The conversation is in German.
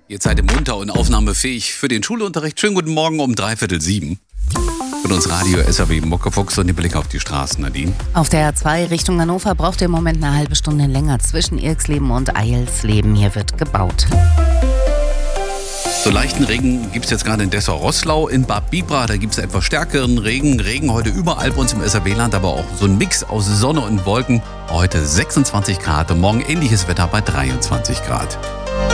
Ihr seid munter und aufnahmefähig für den Schulunterricht. Schönen guten Morgen um 6:45. Von uns Radio SAW Muckefuchs und den Blick auf die Straßen, Nadine. Auf der A2 Richtung Hannover braucht ihr im Moment eine halbe Stunde länger zwischen Irksleben und Eilsleben. Hier wird gebaut. So leichten Regen gibt es jetzt gerade in Dessau-Roßlau. In Bad Bibra, da gibt es etwas stärkeren Regen. Regen heute überall bei uns im SAW-Land, aber auch so ein Mix aus Sonne und Wolken. Heute 26 Grad und morgen ähnliches Wetter bei 23 Grad.